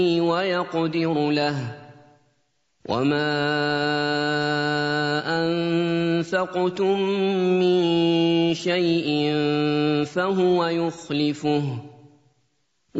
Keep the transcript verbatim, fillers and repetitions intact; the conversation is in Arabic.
ويقدر له وما أنفقتم من شيء فهو يخلفه